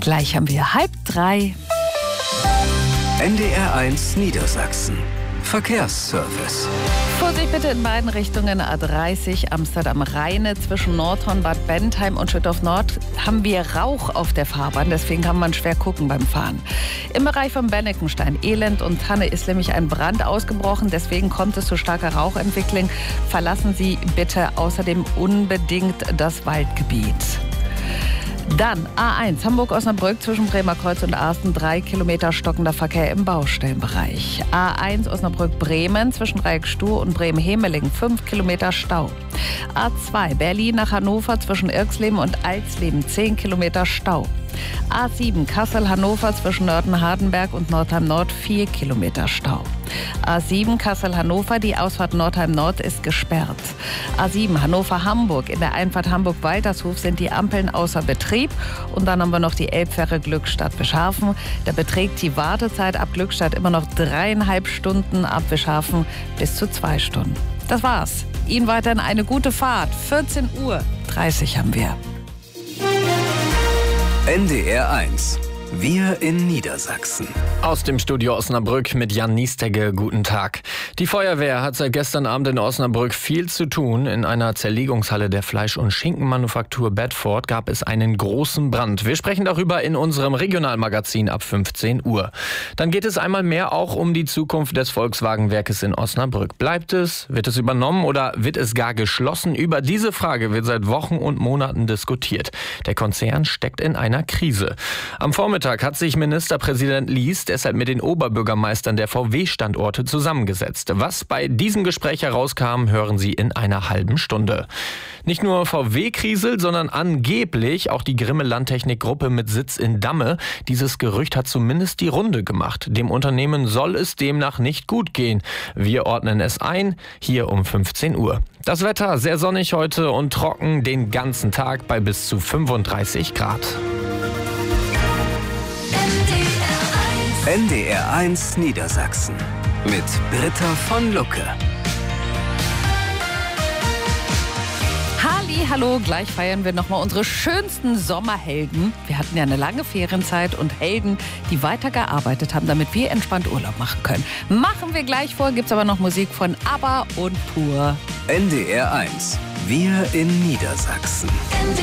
Gleich haben wir 2:30. NDR1 Niedersachsen. Verkehrsservice. Vorsicht bitte in beiden Richtungen. A30 Amsterdam-Rheine zwischen Nordhorn, Bad Bentheim und Schüttorf Nord haben wir Rauch auf der Fahrbahn. Deswegen kann man schwer gucken beim Fahren. Im Bereich von Benneckenstein, Elend und Tanne ist nämlich ein Brand ausgebrochen. Deswegen kommt es zu starker Rauchentwicklung. Verlassen Sie bitte außerdem unbedingt das Waldgebiet. Dann A1 Hamburg-Osnabrück zwischen Bremerkreuz und Asten 3 Kilometer stockender Verkehr im Baustellenbereich. A1 Osnabrück-Bremen zwischen Dreieckstuhl und Bremen-Hemeling 5 Kilometer Stau. A2 Berlin nach Hannover zwischen Irxleben und Alsleben 10 Kilometer Stau. A7 Kassel-Hannover zwischen Nörten-Hardenberg und Nordheim-Nord 4 Kilometer Stau. A7 Kassel-Hannover, die Ausfahrt Nordheim-Nord ist gesperrt. A7 Hannover-Hamburg, in der Einfahrt Hamburg-Waltershof sind die Ampeln außer Betrieb. Und dann haben wir noch die Elbfähre Glückstadt-Wischhafen. Da beträgt die Wartezeit ab Glückstadt immer noch 3,5 Stunden, ab Wischhafen bis zu 2 Stunden. Das war's. Ihnen weiterhin eine gute Fahrt. 14:30 Uhr haben wir. NDR1. Wir in Niedersachsen. Aus dem Studio Osnabrück mit Jan Niestegge. Guten Tag. Die Feuerwehr hat seit gestern Abend in Osnabrück viel zu tun. In einer Zerlegungshalle der Fleisch- und Schinkenmanufaktur Bedford gab es einen großen Brand. Wir sprechen darüber in unserem Regionalmagazin ab 15 Uhr. Dann geht es einmal mehr auch um die Zukunft des Volkswagen-Werkes in Osnabrück. Bleibt es? Wird es übernommen oder wird es gar geschlossen? Über diese Frage wird seit Wochen und Monaten diskutiert. Der Konzern steckt in einer Krise. Am Vormittag hat sich Ministerpräsident Lies deshalb mit den Oberbürgermeistern der VW-Standorte zusammengesetzt. Was bei diesem Gespräch herauskam, hören Sie in einer halben Stunde. Nicht nur VW kriselt, sondern angeblich auch die Grimme Landtechnik-Gruppe mit Sitz in Damme. Dieses Gerücht hat zumindest die Runde gemacht. Dem Unternehmen soll es demnach nicht gut gehen. Wir ordnen es ein, hier um 15 Uhr. Das Wetter sehr sonnig heute und trocken den ganzen Tag bei bis zu 35 Grad. NDR1 Niedersachsen mit Britta von Lucke. Hallo, gleich feiern wir nochmal unsere schönsten Sommerhelden. Wir hatten ja eine lange Ferienzeit und Helden, die weitergearbeitet haben, damit wir entspannt Urlaub machen können. Machen wir gleich vor, gibt's aber noch Musik von ABBA und Pur. NDR1. Wir in Niedersachsen.